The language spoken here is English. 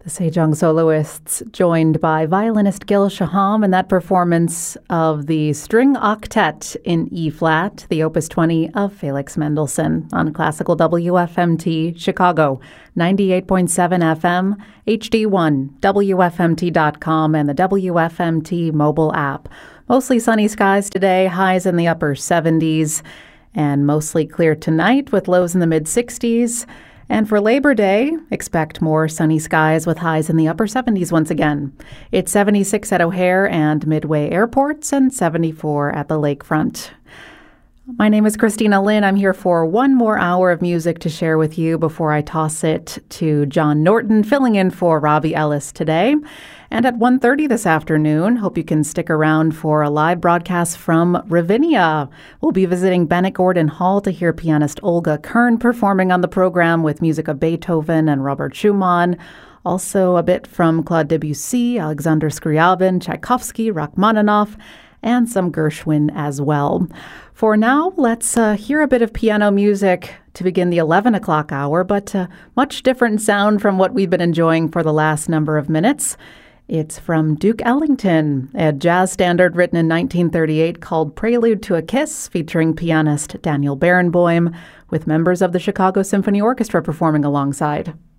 The Sejong soloists joined by violinist Gil Shaham in that performance of the String Octet in E-flat, the Opus 20 of Felix Mendelssohn on Classical WFMT Chicago, 98.7 FM, HD1, WFMT.com, and the WFMT mobile app. Mostly sunny skies today, highs in the upper 70s, and mostly clear tonight with lows in the mid-60s. And for Labor Day, expect more sunny skies with highs in the upper 70s once again. It's 76 at O'Hare and Midway airports and 74 at the lakefront. My name is Christina Lynn. I'm here for one more hour of music to share with you before I toss it to John Norton, filling in for Robbie Ellis today. And at 1:30 this afternoon, hope you can stick around for a live broadcast from Ravinia. We'll be visiting Bennett Gordon Hall to hear pianist Olga Kern performing on the program with music of Beethoven and Robert Schumann. Also a bit from Claude Debussy, Alexander Scriabin, Tchaikovsky, Rachmaninoff, and some Gershwin as well. For now, let's hear a bit of piano music to begin the 11 o'clock hour, but much different sound from what we've been enjoying for the last number of minutes. It's from Duke Ellington, a jazz standard written in 1938 called Prelude to a Kiss, featuring pianist Daniel Barenboim, with members of the Chicago Symphony Orchestra performing alongside.